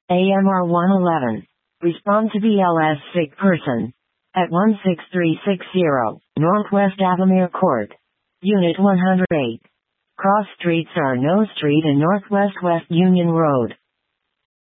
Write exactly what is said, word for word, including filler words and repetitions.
A M R one eleven. Respond to B L S sick person. At one six three six zero, Northwest Avamere Court. Unit one hundred eight. Cross Streets are No Street and Northwest West Union Road.